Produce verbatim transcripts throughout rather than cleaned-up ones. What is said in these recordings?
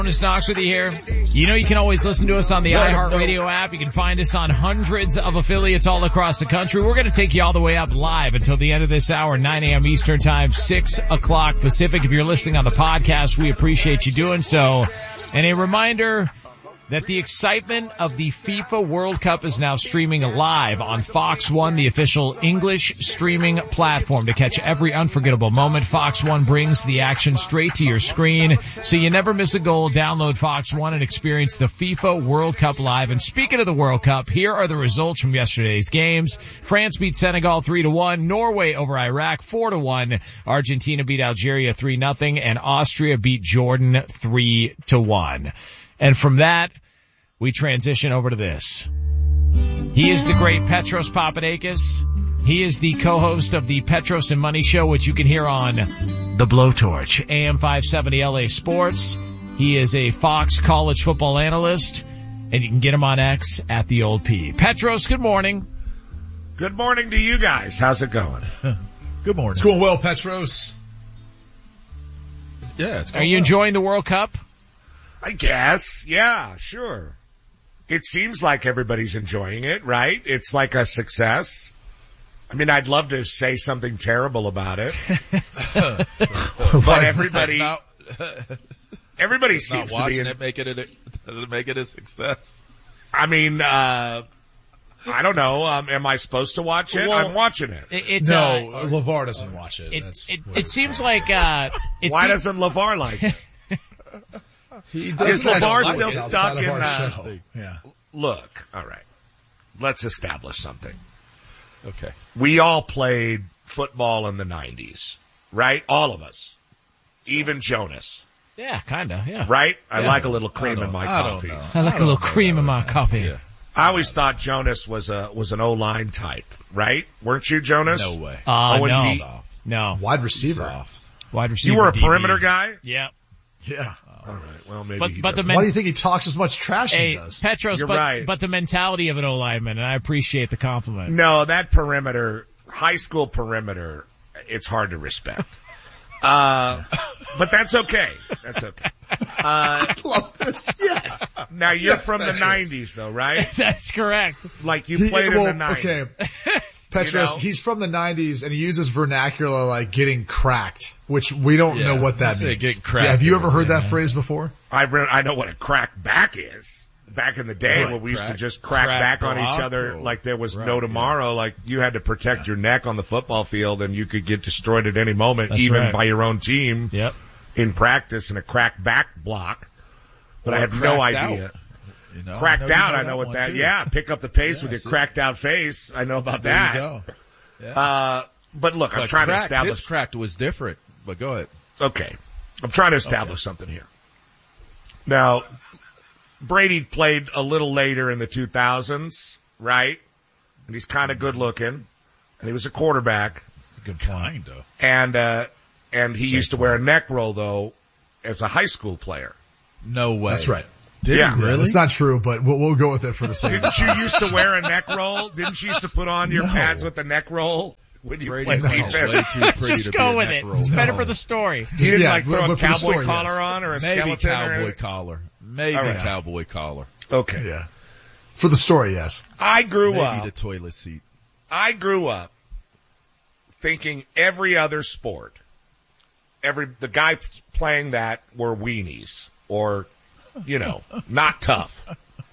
Jonas Knox with you here. You know you can always listen to us on the iHeartRadio app. You can find us on hundreds of affiliates all across the country. We're going to take you all the way up live until the end of this hour, nine a.m. Eastern Time, six o'clock Pacific. If you're listening on the podcast, we appreciate you doing so. And a reminder that the excitement of the FIFA World Cup is now streaming live on Fox One, the official English streaming platform. To catch every unforgettable moment, Fox One brings the action straight to your screen, so you never miss a goal. Download Fox One and experience the FIFA World Cup live. And speaking of the World Cup, here are the results from yesterday's games. France beat Senegal three to one, Norway over Iraq four to one, Argentina beat Algeria three nothing, and Austria beat Jordan three to one. And from that, we transition over to this. He is the great Petros Papadakis. He is the co-host of the Petros and Money Show, which you can hear on The Blowtorch, A M five seventy L A Sports. He is a Fox college football analyst, and you can get him on X at the old P. Petros, good morning. Good morning to you guys. How's it going? Good morning. It's going well, Petros. Yeah, it's going Are you well. enjoying the World Cup? I guess. Yeah, sure. It seems like everybody's enjoying it, right? It's like a success. I mean, I'd love to say something terrible about it. But everybody, not, everybody not seems to watching be in, it, make it, a, does it make it a success? I mean, uh, I don't know. Um, am I supposed to watch it? Well, I'm watching it. it it's, no, uh, LeVar doesn't watch it. It, That's it, whatever. it seems like, uh, it Why seems, doesn't LeVar like it? He Is doesn't LeVar like still it stuck outside of in our the- show. Yeah. Look, all right. Let's establish something. Okay. We all played football in the nineties, right? All of us. Even Jonas, yeah, kinda, yeah. right? I Yeah. like a little cream I in my don't- I don't coffee. know. I like a little cream in my coffee. Yeah. I always thought Jonas was a was an O-line type, right? Weren't you, Jonas? No way. Uh, Owen no, D- no. Wide receiver. Soft. Wide receiver. You were a D B. perimeter guy? Yeah. Yeah. All right. Well, maybe But, he but the doesn't. men- Why do you think he talks as much trash as he Hey, does? Petros, You're but, right. but the mentality of an O-lineman, and I appreciate the compliment. No, that perimeter, high school perimeter, it's hard to respect. Uh, but that's okay. That's okay. Uh, I love this. Yes. now you're Yes, from the Petros. nineties though, right? That's correct. Like you He- played well, in the nineties. okay. Petros, know? he's from the nineties and he uses vernacular like getting cracked, which we don't Yeah, know what that that's it, means. getting cracked. Yeah, have you ever heard Yeah. that phrase before? I re- I know what a crack back is. Back in the day Right, when we used to crack- just crack, crack back on each block other or- like there was right, no yeah. tomorrow, like you had to protect your neck on the football field and you could get destroyed at any moment, That's even right. by your own team Yep. in practice in a crack back block. But Or I had no cracked idea. out. You know, Cracked you out, know I know what one, that, too. yeah, pick up the pace Yeah, with your see? cracked out face. I know about There that. you go. Yeah. Uh, but look, I'm But trying cracked, to establish, His cracked was different, but go ahead. okay, I'm trying to establish something here. Now, Brady played a little later in the two thousands, right? And he's kind of good looking, and he was a quarterback, That's a good point. Though. and, uh, and he used to wear a neck roll though as a high school player. No way. That's right. Did Yeah. he Yeah, really? that's not true, but we'll, we'll go with it for the sake of Didn't you time. used to wear a neck roll? Didn't you used to put on your No. pads with the neck roll when you Brady played Bunch's way defense? too pretty Just to be go a with neck it. roll. It's better No. for the story. You didn't Yeah, like throw but a for the cowboy story, collar yes. on or a Maybe skeleton or cowboy anything? collar. Maybe All right. cowboy collar. Okay. Yeah. For the story, yes. I grew Maybe up. the toilet seat. I grew up thinking every other sport, every the guys playing that were weenies or, you know, not tough.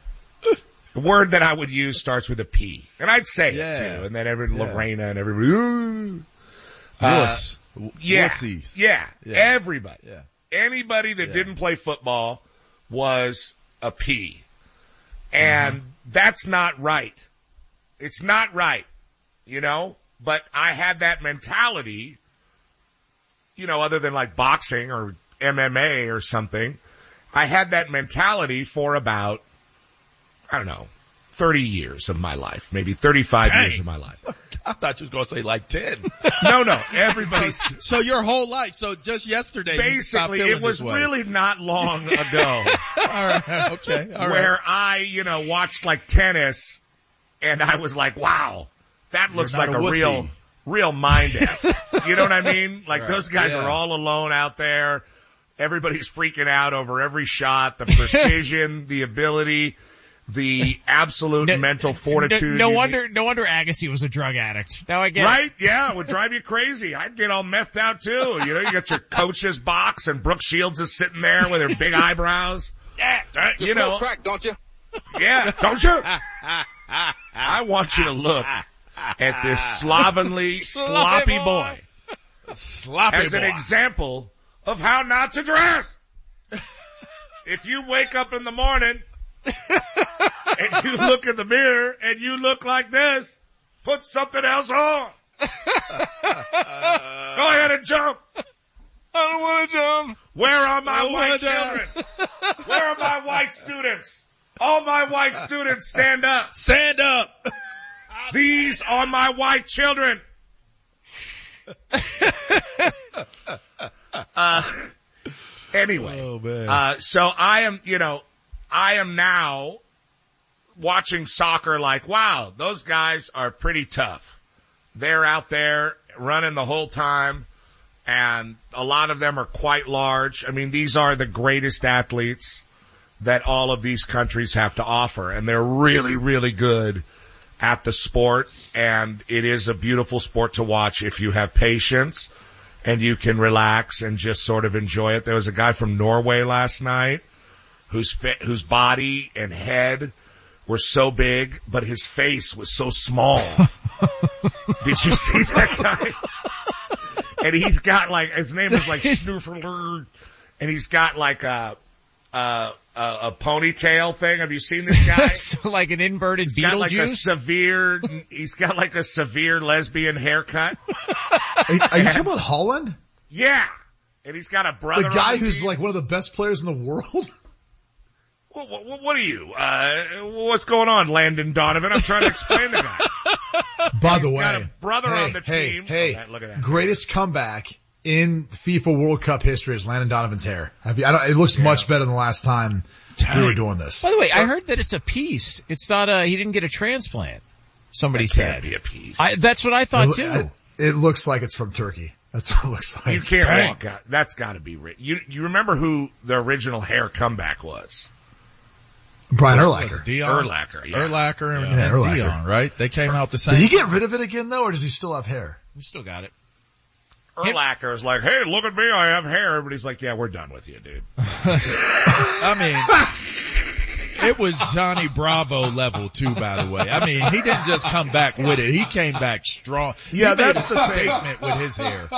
The word that I would use starts with a P, and I'd say Yeah. it too, and then every Yeah. Lorena and everybody. Ooh. Uh, Wuss. yeah, Wussies. yeah, Yeah. everybody. Yeah. Anybody that Yeah. didn't play football was a P. And Mm-hmm. that's not right. It's not right, you know? But I had that mentality, you know, other than like boxing or M M A or something. I had that mentality for about, I don't know, thirty years of my life, maybe thirty-five Dang. years of my life. I thought you was going to say like ten. No, no, everybody's, So your whole life, so just yesterday you stopped basically, feeling it was this way. really not long ago. All right, okay, all right. where I, you know, watched like tennis and I was like, wow, that looks not like a a, wussy. real, real mind F. You know what I mean? Like Right. those guys Yeah. are all alone out there everybody's freaking out over every shot, the precision, the ability, the absolute no, mental fortitude. No, no wonder, need. no wonder Agassi was a drug addict. Now I get right? it. Yeah, it would drive you crazy. I'd get all methed out too. You know, you got your coach's box and Brooke Shields is sitting there with her big eyebrows. Yeah, you know, crack, don't you? Yeah, don't you? I want you to look at this slovenly, sloppy boy, sloppy as boy. an example of how not to dress. If you wake up in the morning and you look in the mirror and you look like this, put something else on. Go ahead and jump. I don't want to jump. Where are my white children? Where are my white students? All my white students, stand up. Stand up. These are my white children. uh, anyway, oh, man. Uh, so I am, you know, I am now watching soccer like, wow, those guys are pretty tough. They're out there running the whole time, and a lot of them are quite large. I mean, these are the greatest athletes that all of these countries have to offer, and they're really, really good at the sport, and it is a beautiful sport to watch if you have patience and you can relax and just sort of enjoy it. There was a guy from Norway last night whose fit, whose body and head were so big, but his face was so small. Did you see that guy? And he's got like, his name is like Snoofer, and he's got like a, a, a, a ponytail thing. Have you seen this guy? So like an inverted He's got like a Beetlejuice? severe, he's got like a severe lesbian haircut. Are you, are you talking about Holland? Yeah. And he's got a brother The guy on the who's team. like one of the best players in the world? What, what, what are you? Uh, what's going on, Landon Donovan? I'm trying to explain the guy. By the He's way, got a brother hey, on the hey, team. Hey, look at that, look at that. Greatest comeback in FIFA World Cup history is Landon Donovan's hair. Have you, I don't, it looks yeah. much better than the last time we were doing this. By the way, I heard that it's a piece. It's not a, he didn't get a transplant. Somebody that said. Can't be a piece. I, that's what I thought it, too. It, it looks like it's from Turkey. That's what it looks like. You can't Dang. walk out. That's gotta be rich. You, you remember who the original hair comeback was? Brian Was Urlacher. it Dion? Urlacher, yeah. Urlacher and, Yeah, and Urlacher. Dion, right? They came out the same. Did he get rid of it again though, or does he still have hair? You still got it. Urlacher is like, hey, look at me, I have hair. But he's like, yeah, we're done with you, dude. I mean, it was Johnny Bravo level too, by the way. I mean, he didn't just come back with it. He came back strong. Yeah, he made that's a the thing. statement with his hair.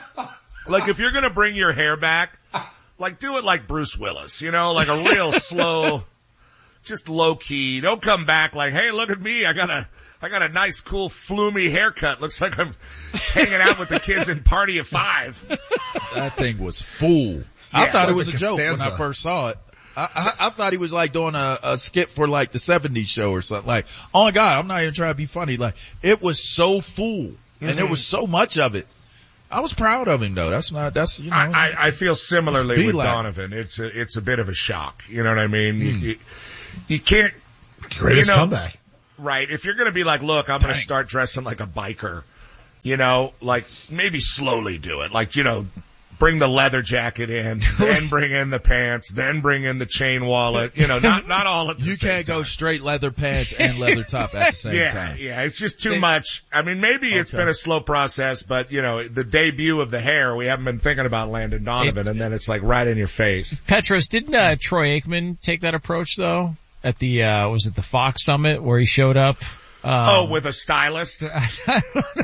Like, if you're gonna bring your hair back, like, do it like Bruce Willis, you know, like a real slow, just low key. Don't come back like, hey, look at me, I got a, I got a nice, cool, floomy haircut. Looks like I'm hanging out with the kids in Party of Five. That thing was full. I Yeah, thought it like was the a joke when Costanza. I first saw it. I, I, I thought he was like doing a, a skit for like the seventies show or something. Like, oh my God, I'm not even trying to be funny. Like, it was so full, and Mm-hmm. there was so much of it. I was proud of him though. That's not, that's, you know. I, I, I feel similarly Be with like- Donovan. It's a, it's a bit of a shock. You know what I mean? Hmm. You, you, you can't, Greatest you know, comeback. right. If you're going to be like, look, I'm going to Dang. start dressing like a biker, you know, like maybe slowly do it. Like, you know, bring the leather jacket in, then bring in the pants, then bring in the chain wallet, you know, not, not all at the You same can't go time. straight leather pants and leather top at the same Yeah, time. yeah, it's just too much. I mean, maybe it's Okay. been a slow process, but you know, the debut of the hair, we haven't been thinking about Landon Donovan, and then it's like right in your face. Petros, didn't uh, Troy Aikman take that approach though? At the, uh, was it the Fox Summit where he showed up? Um, Oh, with a stylist? I don't know.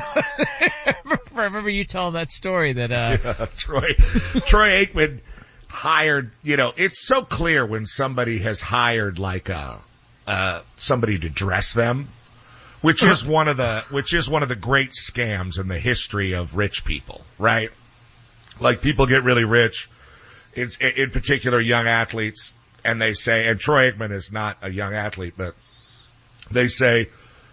I remember, I remember you telling that story that, uh, Yeah, Troy, Troy Aikman hired, you know, it's so clear when somebody has hired like, uh, uh, somebody to dress them, which is one of the, which is one of the great scams in the history of rich people, right? Like people get really rich, it's, in particular young athletes, and they say, and Troy Aikman is not a young athlete, but they say,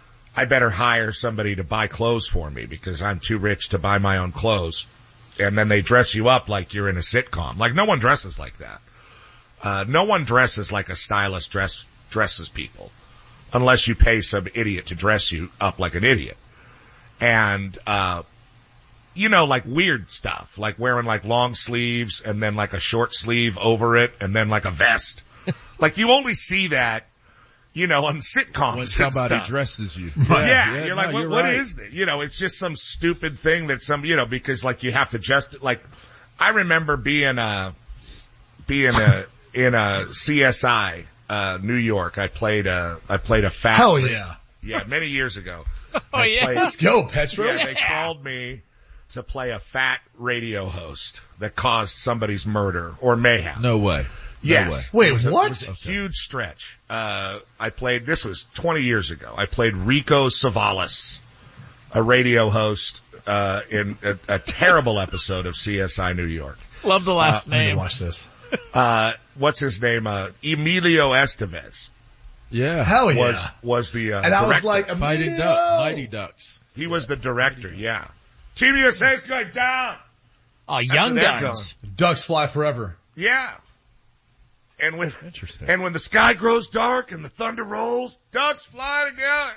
I better hire somebody to buy clothes for me because I'm too rich to buy my own clothes. And then they dress you up like you're in a sitcom. Like no one dresses like that. Uh, no one dresses like a stylist dress, dresses people unless you pay some idiot to dress you up like an idiot. And, uh, you know, like weird stuff, like wearing like long sleeves and then like a short sleeve over it and then like a vest. Like you only see that, you know, on sitcoms. When somebody and stuff. dresses you. Yeah, yeah, you're no, like, what, you're what right. is it? You know, it's just some stupid thing that some, you know, because like you have to just, like, I remember being a, being a, in a C S I, uh, New York. I played a, I played a fat. Hell yeah. Yeah, many years ago. Oh I yeah. played, Let's go, Petros. yeah, they called me to play a fat radio host that caused somebody's murder or mayhem. No way. Yes. No way. Wait, It was a- what? It was a huge stretch. Uh, I played, this was twenty years ago. I played Rico Savalas, a radio host, uh, in a, a terrible episode of C S I New York. Love the last I need name. to watch this. Uh, what's his name? Uh, Emilio Estevez Yeah. Hell yeah. was, was the, uh, and I was director. like, Mighty Emilio! Ducks. Mighty Ducks. He was the director, yeah. Team U S A's going down. Oh, Young where they're Guns. Ducks fly forever. Yeah. And when, Interesting. and when the sky grows dark and the thunder rolls, ducks fly together.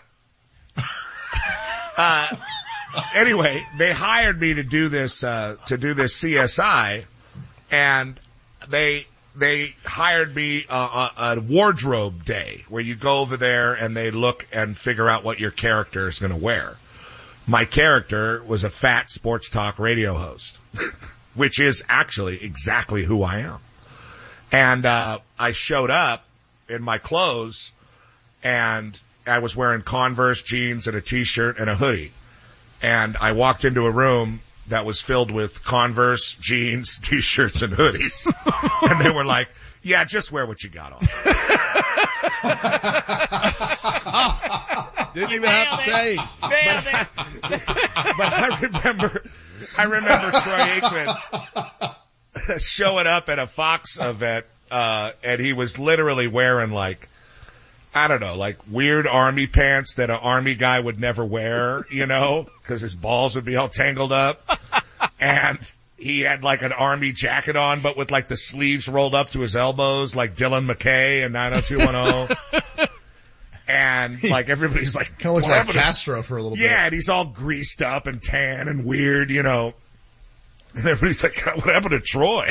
uh, anyway, they hired me to do this, uh, to do this C S I, and they, they hired me, uh, a, a wardrobe day where you go over there and they look and figure out what your character is going to wear. My character was a fat sports talk radio host, which is actually exactly who I am. And, uh, I showed up in my clothes and I was wearing Converse jeans and a t-shirt and a hoodie. And I walked into a room that was filled with Converse jeans, t-shirts, and hoodies. And they were like, yeah, just wear what you got on. Didn't even have to change. Nailed it. But I remember, I remember Troy Aikman showing up at a Fox event, uh, and he was literally wearing like, I don't know, like weird army pants that an army guy would never wear, you know, cause his balls would be all tangled up. And he had like an army jacket on, but with like the sleeves rolled up to his elbows, like Dylan McKay in nine oh two one oh. And like everybody's like, Kind of looks what like happened to- Castro for a little yeah, bit. and he's all greased up and tan and weird, you know. And everybody's like, what happened to Troy?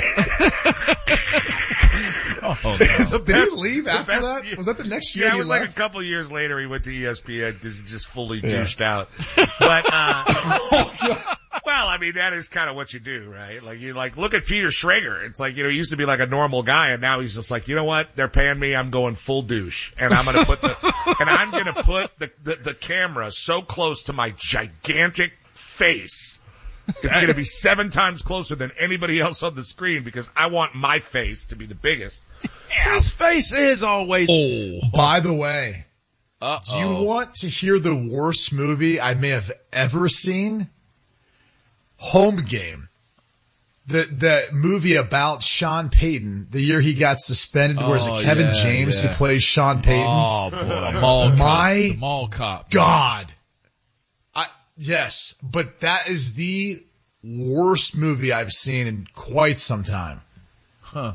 Oh, no. Did he best- leave the after best- that? Was that the next year Yeah, it he was left? like a couple of years later he went to E S P N just, just fully douched out. But, uh, well, I mean, that is kind of what you do, right? Like you like, look at Peter Schrager. It's like, you know, he used to be like a normal guy and now he's just like, you know what? They're paying me. I'm going full douche and I'm going to put the, and I'm going to put the, the, the camera so close to my gigantic face. It's going to be seven times closer than anybody else on the screen because I want my face to be the biggest. His face is always. Oh. By the way, Uh-oh. do you want to hear the worst movie I may have ever seen? Home Game. The, the movie about Sean Payton, the year he got suspended, where is Oh, it Kevin yeah, James yeah. who plays Sean Payton? Oh, boy. The mall cop. My The mall cop. God. I, yes, but that is the worst movie I've seen in quite some time. Huh.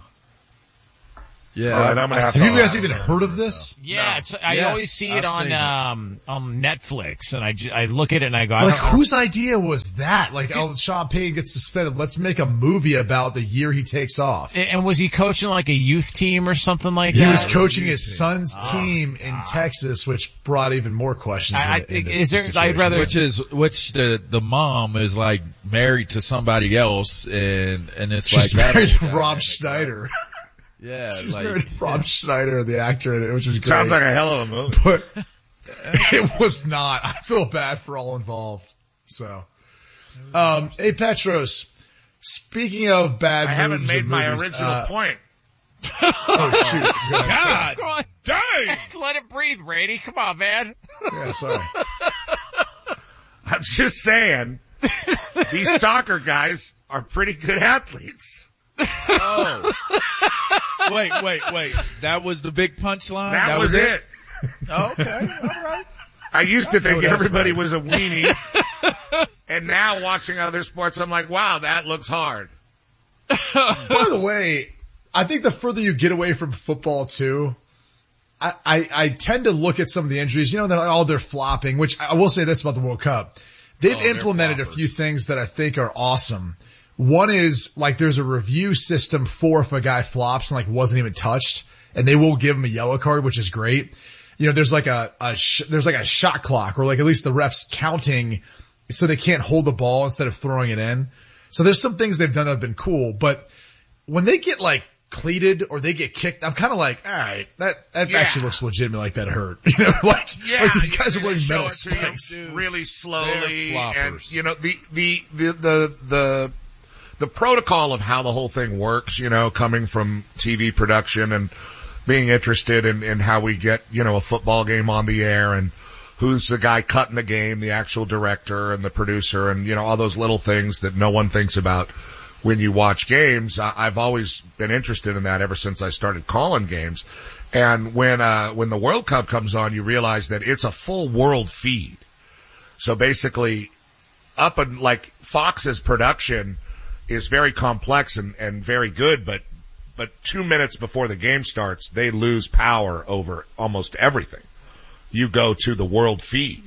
Yeah. All right, I'm gonna have Have to- you guys even heard of this? Yeah, No. it's, I Yes, always see it I've on seen it. um on Netflix, and I, ju- I look at it and I go, I Like, don't know. whose idea was that? Like, oh, Sean Payton gets suspended. Let's make a movie about the year he takes off. And was he coaching like a youth team or something like He that? was coaching his son's team in Texas, which brought even more questions. I- I in- think- into is the there- I'd situation. rather- Which is, which the, the mom is like married to somebody else and, and it's She's like that married whole to Rob dynamic, Schneider. right? Yeah. She's like, married to Rob Schneider, the actor in it, which is great. Sounds like a hell of a movie. But it was not. I feel bad for all involved. So, um, hey Petros, speaking of bad I haven't moves made with my movies, original uh, point. Oh shoot. Go ahead. God Come on, dang! let it breathe, Brady. Come on, man. Yeah, sorry. I'm just saying, these soccer guys are pretty good athletes. Oh. Wait, wait, wait. That was the big punchline? That, was, it. Oh, okay. All right. I used to think that's everybody was a weenie. And now watching other sports, I'm like, wow, that looks hard. By the way, I think the further you get away from football too, I, I, I tend to look at some of the injuries, you know, they're like, oh, they're flopping, which I will say this about the World Cup. they've Oh, they're implemented a floppers. few things that I think are awesome. One is like there's a review system for if a guy flops and like wasn't even touched, and they will give him a yellow card, which is great. You know, there's like a, a sh- there's like a shot clock, or like at least the refs counting so they can't hold the ball instead of throwing it in. So there's some things they've done that have been cool, but when they get like cleated or they get kicked, I'm kind of like, all right, that, that Yeah. actually looks legitimate, like that hurt. You know, like, Yeah, like these guys you are know, wearing they metal show it to you spikes. really slowly, They're and floppers. you know the, the the the the the protocol of how the whole thing works. You know, coming from T V production and being interested in, in how we get you know a football game on the air, and who's the guy cutting the game, the actual director and the producer, and you know all those little things that no one thinks about when you watch games. I, I've always been interested in that ever since I started calling games. And when, uh, when the World Cup comes on, you realize that it's a full world feed. So basically up and like Fox's production is very complex and, and very good, but, but two minutes before the game starts, they lose power over almost everything. You go to the world feed.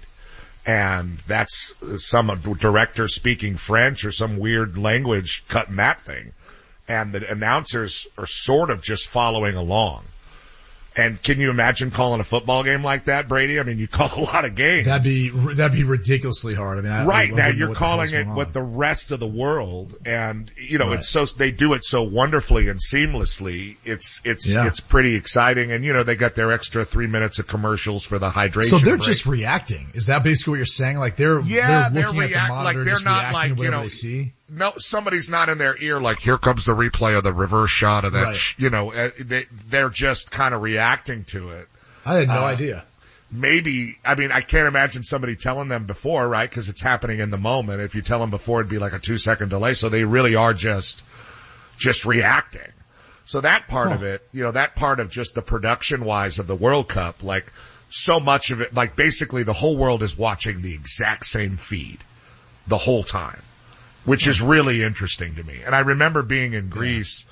And that's some director speaking French or some weird language cutting that thing. And the announcers are sort of just following along. And can you imagine calling a football game like that, Brady? I mean, you call a lot of games. That'd be, that'd be ridiculously hard. I mean, I, Right. I Now wouldn't know you're what the calling hell's it going with on. the rest of the world. And, you know, Right. it's so, they do it so wonderfully and seamlessly. It's, it's, Yeah. it's pretty exciting. And, you know, they got their extra three minutes of commercials for the hydration. So they're break. just reacting. Is that basically what you're saying? Like they're, Yeah, they're they're looking at react- the like, monitor and they're just not reacting like, to you whatever know, they see? No, somebody's not in their ear like, here comes the replay of the reverse shot of that, Right. sh-, you know, uh, they, they're just kind of reacting to it. I had no Uh, idea. Maybe, I mean, I can't imagine somebody telling them before, right? Cause it's happening in the moment. If you tell them before, it'd be like a two second delay. So they really are just, just reacting. So that part Huh. of it, you know, that part of just the production wise of the World Cup, like so much of it, like basically the whole world is watching the exact same feed the whole time, which is really interesting to me. And I remember being in Greece,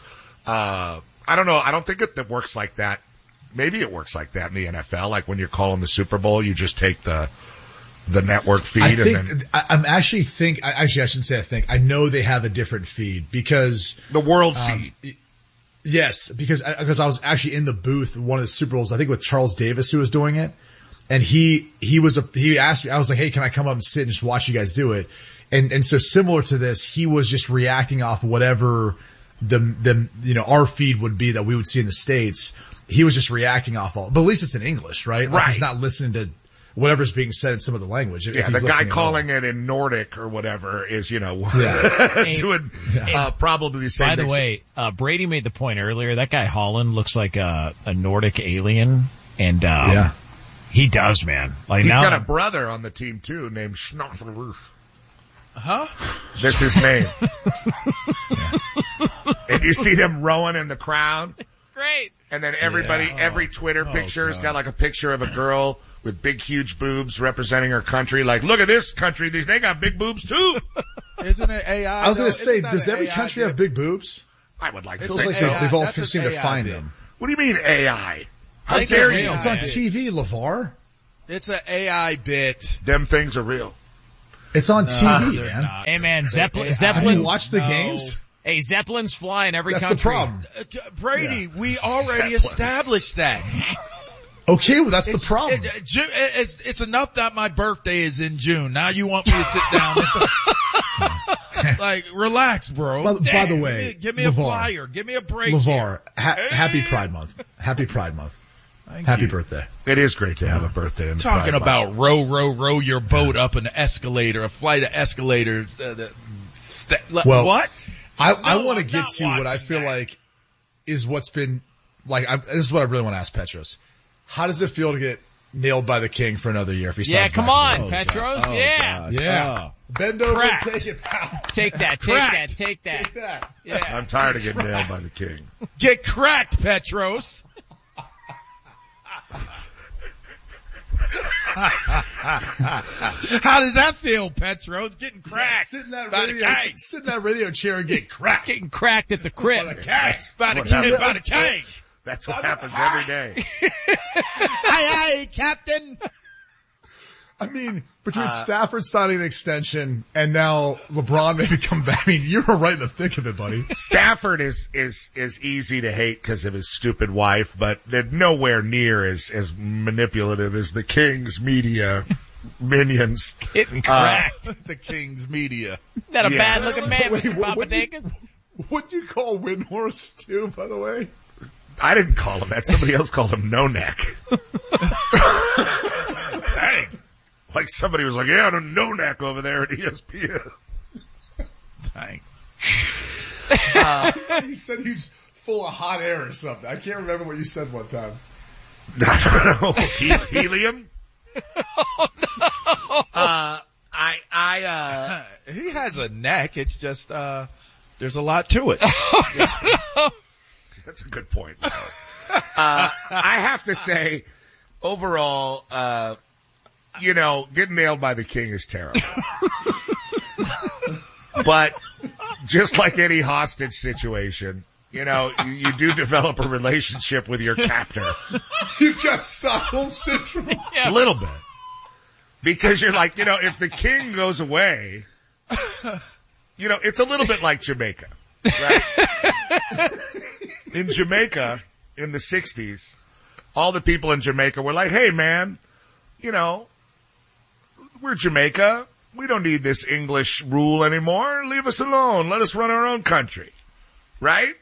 uh, I don't know, I don't think it that works like that. Maybe it works like that in the N F L. Like when you're calling the Super Bowl, you just take the, the network feed I and think, then I, I'm actually think, I, actually I shouldn't say I think, I know they have a different feed because, the world um, feed. yes, because, because I was actually in the booth one of the Super Bowls, I think with Charles Davis who was doing it. And he, he was a, he asked me, I was like, hey, can I come up and sit and just watch you guys do it? And, and so similar to this, he was just reacting off whatever the, the, you know, our feed would be that we would see in the States. He was just reacting off all, but at least it's in English, right? Like Right. he's not listening to whatever's being said in some of the language. if Yeah, he's the guy listening at all. calling it in Nordic or whatever is, you know, Yeah. doing, uh, probably the same By the thing. way, uh, Brady made the point earlier. That guy Holland looks like a, a Nordic alien, and um, Yeah. he does, man. Like He's now, got a brother on the team too named Schnaufler. Huh? That's his name. And you see them rowing in the crowd. great. And then everybody, Yeah. every Twitter Oh, picture's God. got like a picture of a girl with big, huge boobs representing her country. Like, look at this country. They they got big boobs too. Isn't it A I? I was though? going to say, Isn't that does an every A I country have bit? big boobs? I would like to It's Feels say an like A I they, they've all that's an seemed to A I find bit. them. What do you mean A I? How think dare they're you? real. It's on man. T V, LeVar. It's an A I bit. Them things are real. It's on T V, they're man. not. Hey man, Zeppelin, A I. Have you Zeppelin, watched the No. games? hey, Zeppelin's fly in every That's country. the problem. Uh, Brady, we already Zeppelins. established that. Okay, well that's the It's- problem. it- uh, Ju- it's, it's enough that my birthday is in June. Now you want me to sit down and like, relax, bro. By, by the Give way, me, give me a LeVar, flyer. Give me a break. here. LeVar, ha- happy Pride Month. Happy Pride Month. Thank Happy you. birthday. It is great to have a birthday in the Talking Pride Month. about row, row, row your boat up an escalator, a flight of escalators. Uh, the, sta- Well, what? I, I No, want to I'm get not to what I watching feel that. like is what's been like. I, this is what I really want to ask Petros. How does it feel to get nailed by the king for another year if he Yeah, signs come back on, with the Bulls? Petros. Oh, yeah, God. Yeah. Oh. Bend over Crack. and take it, pal. take that, take Crack. that, take that. Take that. Yeah. I'm tired of getting nailed by the king. Get cracked, Petros. How does that feel, Petros? Getting cracked. Sit in that by the radio, king. sit in that radio chair and get cracked. Getting cracked at the crib. Cracked by the What king. happened? By the king. That's what happens every day. Aye, aye, Captain. I mean, between uh, Stafford signing an extension and now LeBron maybe come back, I mean, you were right in the thick of it, buddy. Stafford is, is, is easy to hate because of his stupid wife, but they're nowhere near as, as manipulative as the King's media minions. Getting cracked. Uh, the King's media. Not a yeah. bad looking man, Wait, Mister what, what, Papadakis. What do you call Windhorse too, by the way? I didn't call him that. Somebody else called him No Neck. Dang. Like somebody was like, yeah, the No Neck over there at E S P N. Dang. Uh, you said he's full of hot air or something. I can't remember what you said one time. I don't know. He- helium? Oh, no. Uh, I, I, uh, He has a neck. It's just, uh, there's a lot to it. Oh, no, no. That's a good point. Uh, I have to say, overall, uh, you know, getting nailed by the King is terrible. But just like any hostage situation, you know, you, you do develop a relationship with your captor. You've got Stockholm syndrome. Yeah. A little bit. Because you're like, you know, if the King goes away, you know, it's a little bit like Jamaica, right? In Jamaica, in the sixties, all the people in Jamaica were like, hey man, you know, we're Jamaica. We don't need this English rule anymore. Leave us alone. Let us run our own country. Right?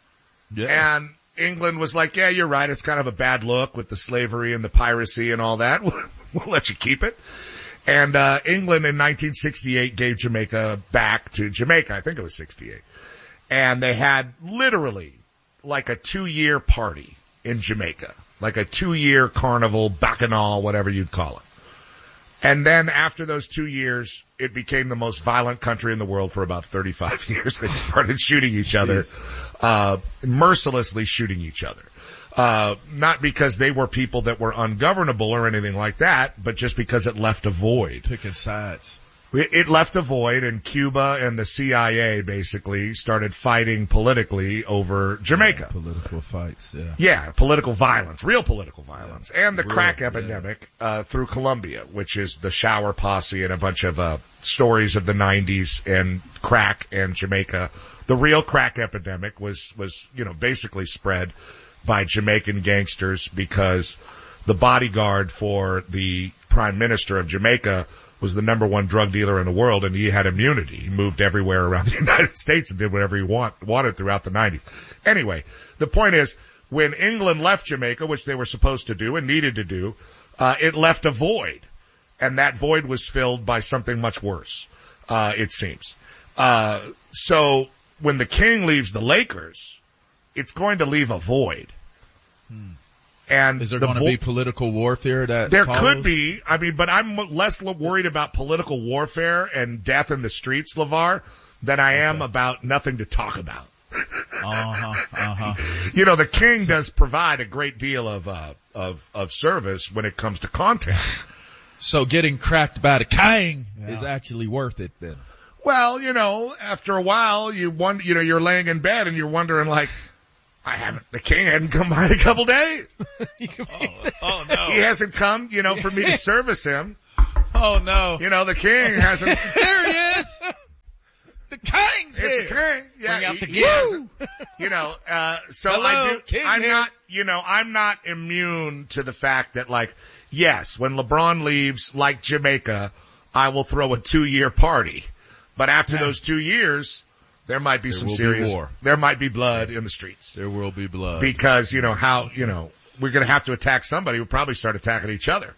Yeah. And England was like, yeah, you're right. It's kind of a bad look with the slavery and the piracy and all that. We'll, we'll let you keep it. And, uh, England in nineteen sixty-eight gave Jamaica back to Jamaica. I think it was sixty-eight. And they had literally like a two-year party in Jamaica. Like a two-year carnival, bacchanal, whatever you'd call it. And then after those two years, it became the most violent country in the world for about thirty-five years. They started shooting each other, uh, mercilessly shooting each other. Uh, not because they were people that were ungovernable or anything like that, but just because it left a void. Picking sides. It left a void, and Cuba and the C I A basically started fighting politically over Jamaica. Yeah, political fights, yeah. Yeah, political violence, real political violence, yeah. and the real, crack epidemic yeah. uh, through Colombia, which is the Shower Posse and a bunch of uh, stories of the nineties and crack and Jamaica. The real crack epidemic was was you know basically spread by Jamaican gangsters because the bodyguard for the Prime Minister of Jamaica was the number one drug dealer in the world, and he had immunity. He moved everywhere around the United States and did whatever he want, wanted throughout the nineties. Anyway, the point is, when England left Jamaica, which they were supposed to do and needed to do, uh, it left a void. And that void was filled by something much worse, uh, it seems. Uh, so when the King leaves the Lakers, it's going to leave a void. Hmm. And is there the going to vo- be political warfare that There follows? could be. I mean, but I'm less worried about political warfare and death in the streets, LeVar, than I am okay. about nothing to talk about. uh-huh, uh-huh. You know, the King does provide a great deal of, uh, of, of service when it comes to content. So getting cracked by the King yeah. is actually worth it then. Well, you know, after a while, you wonder, you know, you're laying in bed and you're wondering like, I haven't, the King hadn't come by in a couple days. oh, oh no. He hasn't come, you know, for me to service him. Oh no. You know, the King hasn't. There he is! The King's it's here! The King. Yeah, Bring out he, the he hasn't, you know, uh, so Hello, I do, King I'm here. not, you know, I'm not immune to the fact that like, yes, when LeBron leaves, like Jamaica, I will throw a two year party. But after yeah. those two years, there might be there some will serious, be war. There might be blood in the streets. There will be blood. Because, you know, how, you know, we're going to have to attack somebody. We'll probably start attacking each other.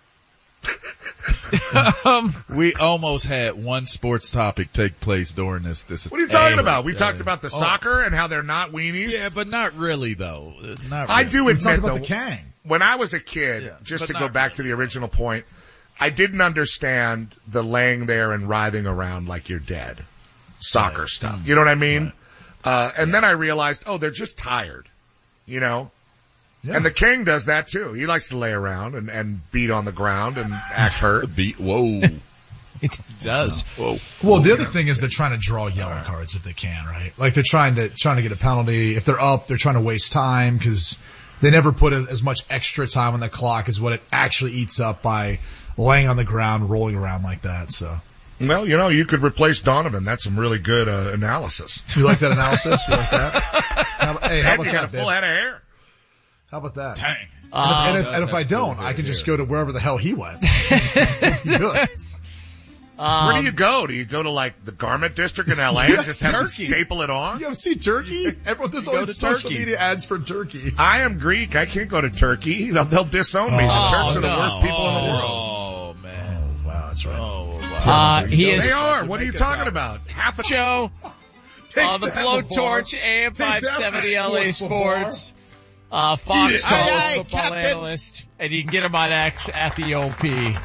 um, we almost had one sports topic take place during this. This what are you talking era. about? We yeah. talked about the oh. soccer and how they're not weenies. Yeah, but not really though. Not really. I do admit about though, the King. when I was a kid, yeah, just to go not back really. to the original point, I didn't understand the laying there and writhing around like you're dead soccer right. stuff. Mm. You know what I mean? Right. Uh, and then I realized, oh, they're just tired, you know? Yeah. And the King does that too. He likes to lay around and, and beat on the ground and act hurt. Beat. Whoa. He does. Whoa. Well, the other thing is they're trying to draw yellow cards if they can, right? Like they're trying to, trying to get a penalty. If they're up, they're trying to waste time because they never put a, as much extra time on the clock as what it actually eats up by laying on the ground, rolling around like that. So. Well, you know, you could replace Donovan. That's some really good uh, analysis. You like that analysis? You like that? How, hey, how and about you that, got a full babe? head of hair. How about that? Dang. And if, Um, and if, and if I don't, I can just go to wherever the hell he went. Good. um, Where do you go? Do you go to like the garment district in L A and just have to Turkey. staple it on? You ever see Turkey? Everyone, there's Go always to social Turkey. media ads for Turkey. I am Greek. I can't go to Turkey. They'll, they'll disown me. Oh, the Turks are the no. worst people in the world. Oh, man. Wow, that's right. Oh, wow. uh, he is They are. What are you talking about? Half a show Take on the that, LeVar. Blowtorch, A M five seventy Take that L A for Sports, uh, Fox Yeah. College Aye, aye, football Captain. analyst, and you can get him on X at the O P.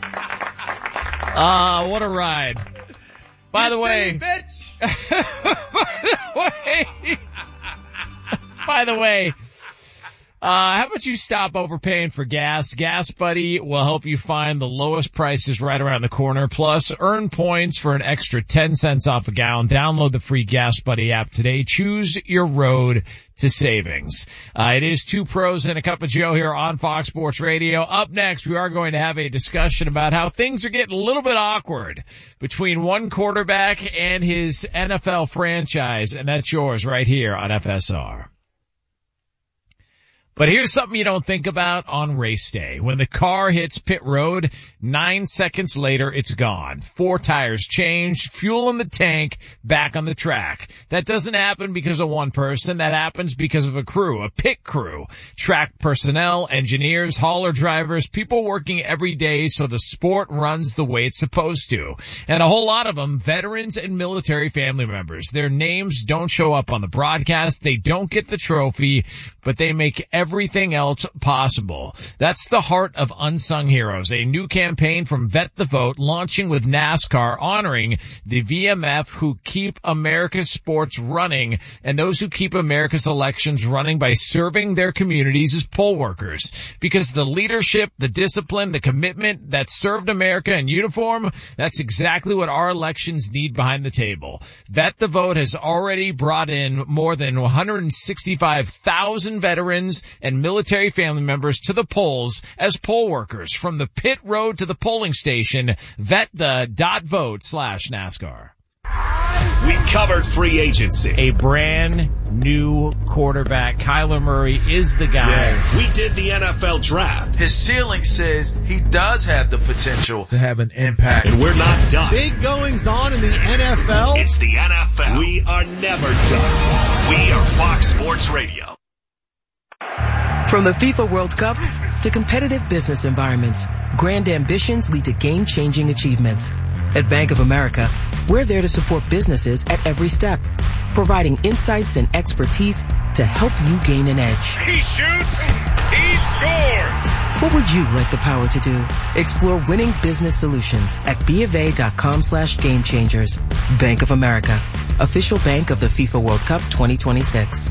Uh, what a ride. By the way, Bitch. by the way, by the way, uh, how about you stop overpaying for gas? Gas Buddy will help you find the lowest prices right around the corner. Plus, earn points for an extra ten cents off a gallon. Download the free Gas Buddy app today. Choose your road to savings. Uh, it is Two Pros and a Cup of Joe here on Fox Sports Radio. Up next, we are going to have a discussion about how things are getting a little bit awkward between one quarterback and his N F L franchise, and that's yours right here on F S R. But here's something you don't think about on race day. When the car hits pit road, nine seconds later, it's gone. Four tires changed, fuel in the tank, back on the track. That doesn't happen because of one person. That happens because of a crew, a pit crew. Track personnel, engineers, hauler drivers, people working every day so the sport runs the way it's supposed to. And a whole lot of them, veterans and military family members. Their names don't show up on the broadcast. They don't get the trophy, but they make every everything else possible. That's the heart of Unsung Heroes, a new campaign from Vet the Vote launching with NASCAR, honoring the V M F who keep America's sports running and those who keep America's elections running by serving their communities as poll workers. Because the leadership, the discipline, the commitment that served America in uniform, that's exactly what our elections need behind the table. Vet the Vote has already brought in more than one hundred sixty-five thousand veterans and military family members to the polls as poll workers from the pit road to the polling station. Vet the dot vote slash NASCAR. We covered free agency. A brand new quarterback. Kyler Murray is the guy. Yeah. We did the N F L draft. His ceiling says he does have the potential to have an impact. And we're not done. Big goings on in the N F L. It's the N F L. We are never done. We are Fox Sports Radio. From the FIFA World Cup to competitive business environments, grand ambitions lead to game-changing achievements. At Bank of America, we're there to support businesses at every step, providing insights and expertise to help you gain an edge. He shoots, he scores! What would you like the power to do? Explore winning business solutions at BofA.com slash game changers. Bank of America, official bank of the FIFA World Cup twenty twenty-six.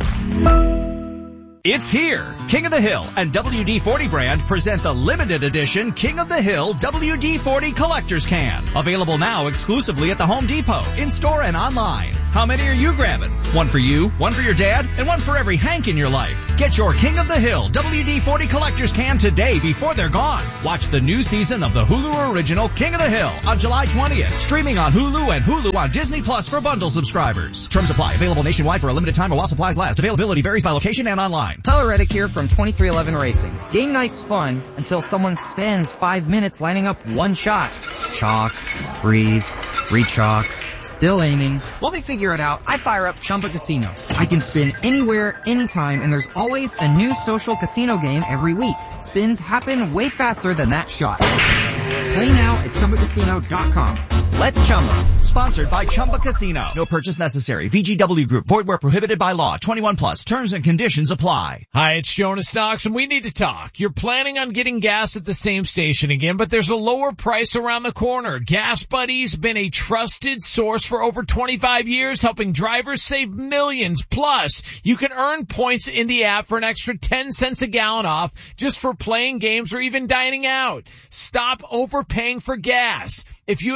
It's here. King of the Hill and W D forty brand present the limited edition King of the Hill W D forty Collector's Can. Available now exclusively at the Home Depot, in-store and online. How many are you grabbing? One for you, one for your dad, and one for every Hank in your life. Get your King of the Hill W D forty Collector's Can today before they're gone. Watch the new season of the Hulu original King of the Hill on July twentieth. Streaming on Hulu and Hulu on Disney Plus for bundle subscribers. Terms apply. Available nationwide for a limited time while supplies last. Availability varies by location and online. Tyler Reddick here from twenty-three eleven Racing. Game night's fun until someone spends five minutes lining up one shot. Chalk, breathe, re-chalk, still aiming. While they figure it out, I fire up Chumba Casino. I can spin anywhere, anytime, and there's always a new social casino game every week. Spins happen way faster than that shot. Play now at Chumba Casino dot com. Let's Chumba. Sponsored by Chumba Casino. No purchase necessary. V G W Group. Void where prohibited by law. twenty-one plus. Terms and conditions apply. Hi, it's Jonas Knox, and we need to talk. You're planning on getting gas at the same station again, but there's a lower price around the corner. Gas Buddy's been a trusted source for over twenty-five years, helping drivers save millions. Plus, you can earn points in the app for an extra ten cents a gallon off just for playing games or even dining out. Stop overpaying for gas. If you had checked gas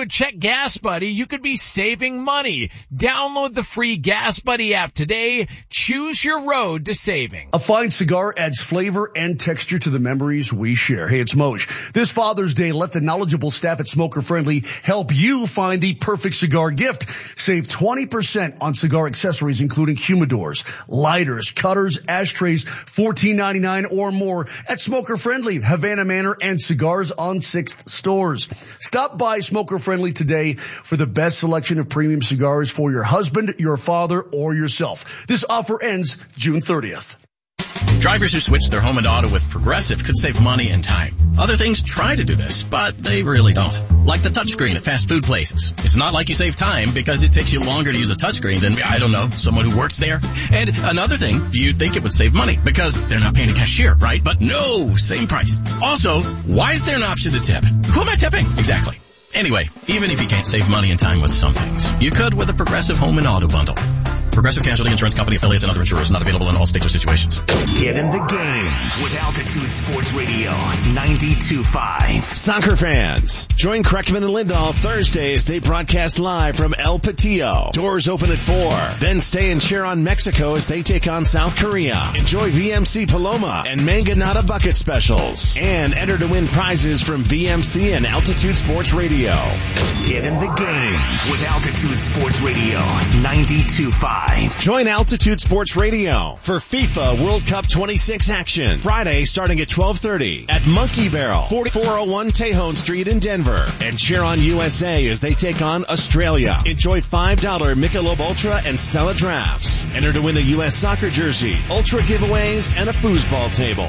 Gas Buddy, you could be saving money. Download the free Gas Buddy app today. Choose your road to saving. A fine cigar adds flavor and texture to the memories we share. Hey, it's Moj. This Father's Day, let the knowledgeable staff at Smoker Friendly help you find the perfect cigar gift. Save twenty percent on cigar accessories, including humidors, lighters, cutters, ashtrays, fourteen ninety-nine or more at Smoker Friendly, Havana Manor, and Cigars on sixth stores. Stop by Smoker Friendly today for the best selection of premium cigars for your husband, your father, or yourself. This offer ends June thirtieth. Drivers who switch their home and auto with Progressive could save money and time. Other things try to do this, but they really don't. Like the touchscreen at fast food places. It's not like you save time because it takes you longer to use a touchscreen than, I don't know, someone who works there. And another thing, you'd think it would save money because they're not paying a cashier, right? But no, same price. Also, why is there an option to tip? Who am I tipping? Exactly. Anyway, even if you can't save money and time with some things, you could with a Progressive home and auto bundle. Progressive Casualty Insurance Company affiliates and other insurers not available in all states or situations. Get in the game with Altitude Sports Radio ninety-two point five. Soccer fans, join Kreckman and Lindahl Thursday as they broadcast live from El Patillo. Doors open at four. Then stay and cheer on Mexico as they take on South Korea. Enjoy V M C Paloma and Manganata bucket specials. And enter to win prizes from V M C and Altitude Sports Radio. Get in the game with Altitude Sports Radio ninety-two point five. Join Altitude Sports Radio for FIFA World Cup twenty-six action. Friday starting at twelve thirty at Monkey Barrel, forty-four oh one Tejon Street in Denver. And cheer on U S A as they take on Australia. Enjoy five dollar Michelob Ultra and Stella drafts. Enter to win a U S soccer jersey, Ultra giveaways, and a foosball table.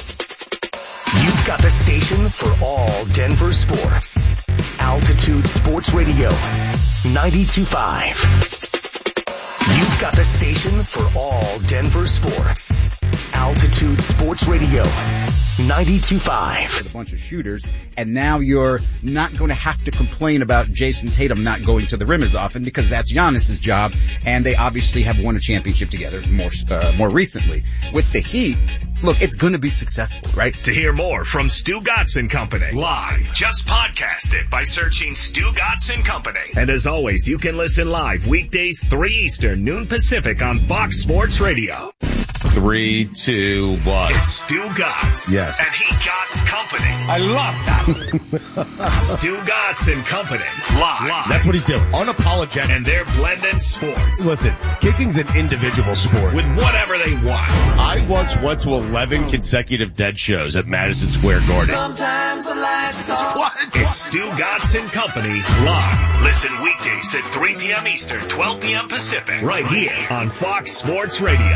You've got the station for all Denver sports. Altitude Sports Radio ninety-two point five. You've got the station for all Denver sports. Altitude Sports Radio ninety-two point five. With a bunch of shooters, and now you're not going to have to complain about Jason Tatum not going to the rim as often because that's Giannis's job, and they obviously have won a championship together more uh, more recently. With the Heat, look, it's going to be successful, right? To hear more from Stu Gatz and Company live, just podcast it by searching Stu Gatz and Company. And as always, you can listen live weekdays three Eastern, noon Pacific on Fox Sports Radio. Three, two, one. It's Stu Gatz. Yes. And he Gatz Company. I love that. Stu Gatz and Company. Live. Live. That's what he's doing. Unapologetic. And they're blending sports. Listen, kicking's an individual sport. With whatever they want. I once went to eleven consecutive dead shows at Madison Square Garden. Sometimes the lights off. What? It's Stu Gatz and Company. Live. Listen weekdays at three p.m. Eastern, twelve p.m. Pacific. Right here on Fox Sports Radio.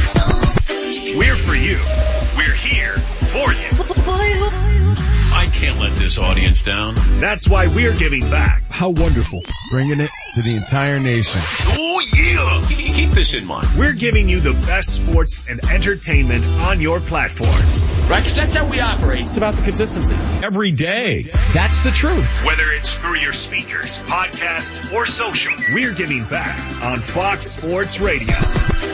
We're for you. We're here for you. I can't let this audience down. That's why we're giving back. How wonderful. Bringing it to the entire nation. Oh, yeah. Keep this in mind. We're giving you the best sports and entertainment on your platforms. Right, because that's how we operate. It's about the consistency. Every day. That's the truth. Whether it's through your speakers, podcast, or social, we're giving back on Fox Sports Radio.